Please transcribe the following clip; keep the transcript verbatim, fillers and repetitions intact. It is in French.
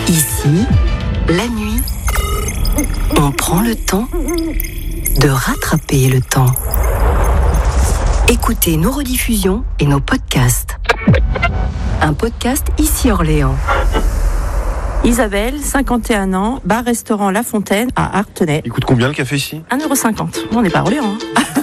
Ici, la nuit, on prend le temps de rattraper le temps. Écoutez nos rediffusions et nos podcasts. Un podcast Ici Orléans. Isabelle, cinquante et un ans, bar-restaurant La Fontaine à Artenay. Il coûte combien le café ici ? un euro cinquante. On n'est pas à Orléans. Hein.